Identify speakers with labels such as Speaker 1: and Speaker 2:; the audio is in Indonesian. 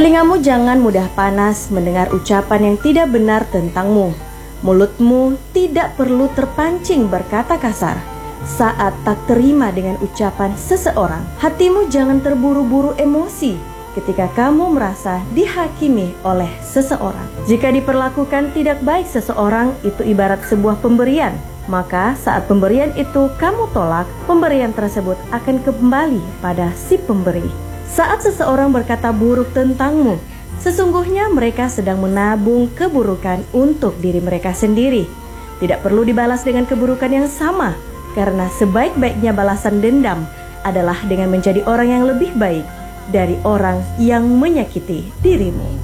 Speaker 1: Telingamu jangan mudah panas mendengar ucapan yang tidak benar tentangmu. Mulutmu tidak perlu terpancing berkata kasar saat tak terima dengan ucapan seseorang. Hatimu jangan terburu-buru emosi ketika kamu merasa dihakimi oleh seseorang. Jika diperlakukan tidak baik seseorang, itu ibarat sebuah pemberian. Maka saat pemberian itu kamu tolak, pemberian tersebut akan kembali pada si pemberi. Saat seseorang berkata buruk tentangmu, sesungguhnya mereka sedang menabung keburukan untuk diri mereka sendiri. Tidak perlu dibalas dengan keburukan yang sama, karena sebaik-baiknya balasan dendam adalah dengan menjadi orang yang lebih baik dari orang yang menyakiti dirimu.